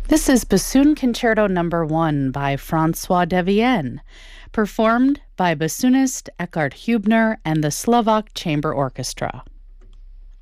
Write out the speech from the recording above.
This is Bassoon Concerto Number 1 by François Devienne, performed by bassoonist Eckhard Hubner and the Slovak Chamber Orchestra.